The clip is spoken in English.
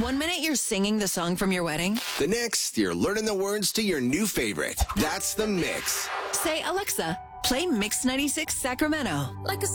1 minute you're singing the song from your wedding. The next, you're learning the words to your new favorite. That's The Mix. Say, Alexa, play Mix 96 Sacramento. Like a